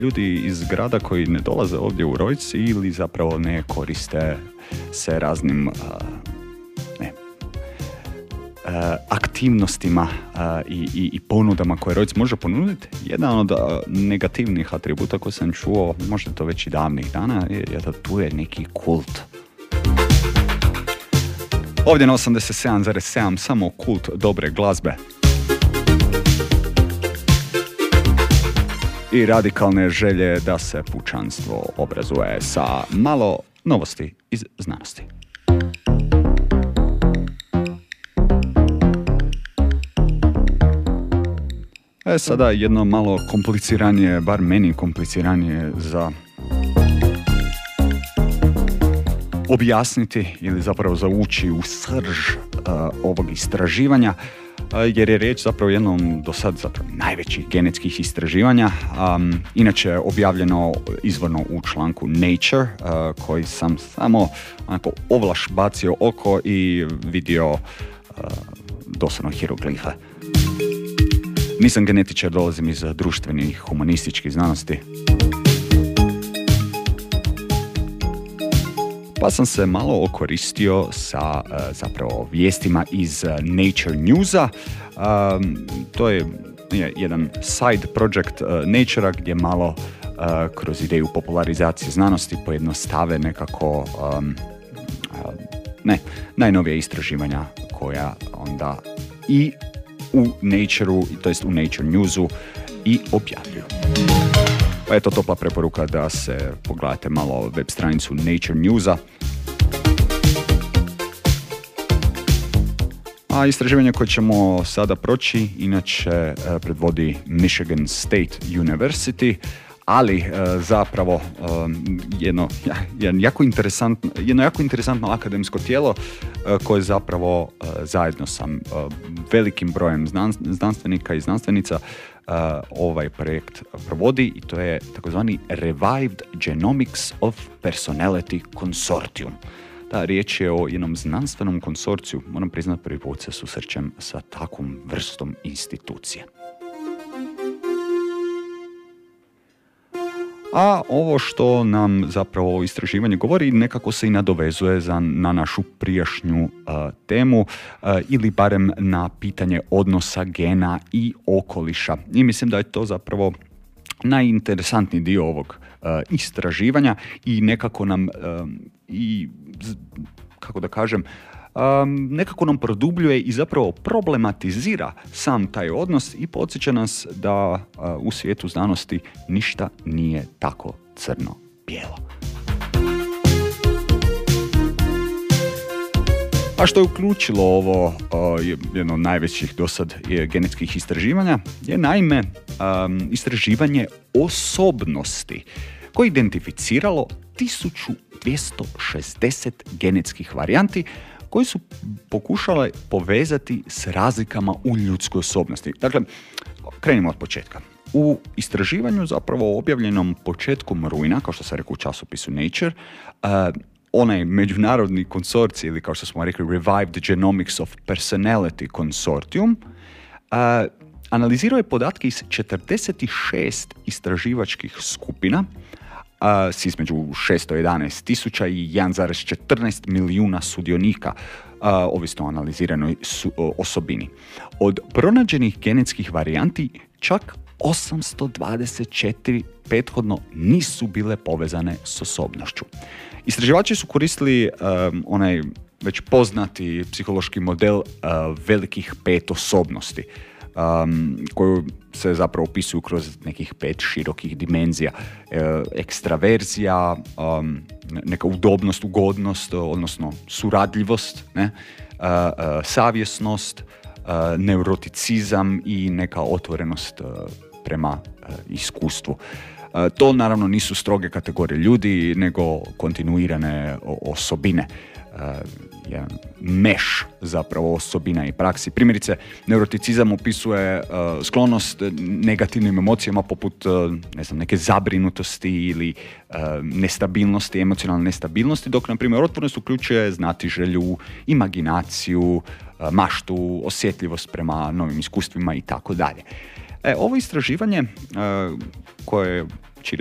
ljudi iz grada koji ne dolaze ovdje u Rojc ili zapravo ne koriste se raznim aktivnostima i ponudama koje Rojc može ponuditi. Jedan od negativnih atributa koje sam čuo, možda to već i davnih dana, je da tu je neki kult. Ovdje na 87,7 samo kult dobre glazbe. I radikalne želje da se pučanstvo obrazuje sa malo novosti iz znanosti. Sada jedno malo kompliciranije, bar meni kompliciranije za objasniti ili zapravo za ući u srž ovog istraživanja, jer je riječ zapravo jednom do sad zapravo najvećih genetskih istraživanja, inače objavljeno izvorno u članku Nature, koji sam samo onako ovlaš bacio oko i vidio doslovno hieroglife. Nisam genetičar, dolazim iz društvenih humanističkih znanosti. Pa sam se malo okoristio sa zapravo vijestima iz Nature Newsa. To je jedan side project Nature-a gdje malo kroz ideju popularizacije znanosti pojednostave nekako najnovija istraživanja koja onda i u Nature-u, to jest u Nature Newsu i objavljuju. Pa eto, topla preporuka da se pogledate malo web stranicu Nature Newsa. A istraživanje koje ćemo sada proći, inače predvodi Michigan State University, ali zapravo jedno jako interesantno akademsko tijelo koje zapravo zajedno sa velikim brojem znanstvenika i znanstvenica ovaj projekt provodi, i to je takozvani Revived Genomics of Personality Consortium. Da, riječ je o jednom znanstvenom konsorciju, moram priznati prvi put se susrećem sa takvom vrstom institucije. A ovo što nam zapravo istraživanje govori nekako se i nadovezuje na našu prijašnju temu ili barem na pitanje odnosa gena i okoliša. I mislim da je to zapravo najinteresantniji dio ovog istraživanja i nekako nam nekako nam produbljuje i zapravo problematizira sam taj odnos i podsjeća nas da u svijetu znanosti ništa nije tako crno-bijelo. A što je uključilo ovo jedno od najvećih dosad genetskih istraživanja je naime istraživanje osobnosti koje je identificiralo 1260 genetskih varijanti koji su pokušale povezati s razlikama u ljudskoj osobnosti. Dakle, krenimo od početka. U istraživanju zapravo objavljenom početkom rujna, kao što sam rekao u časopisu Nature, onaj međunarodni konsorcij, ili kao što smo rekli Revived Genomics of Personality Consortium, analizirao je podatke iz 46 istraživačkih skupina s između 611 tisuća i 1,14 milijuna sudionika, ovisno o analiziranoj osobini. Od pronađenih genetskih varijanti čak 824 prethodno nisu bile povezane s osobnošću. Istraživači su koristili onaj već poznati psihološki model velikih 5 osobnosti, koju se zapravo opisuju kroz nekih 5 širokih dimenzija. Ekstraverzija, neka udobnost, ugodnost, odnosno suradljivost, savjesnost, neuroticizam i neka otvorenost prema iskustvu. To naravno nisu stroge kategorije ljudi, nego kontinuirane osobine. Meš zapravo osobina i praksi. Primjerice, neuroticizam opisuje sklonost negativnim emocijama poput neke zabrinutosti ili nestabilnosti, emocionalne nestabilnosti, dok na primjer otvorenost uključuje znatiželju, imaginaciju, maštu, osjetljivost prema novim iskustvima i tako dalje. Ovo istraživanje koje je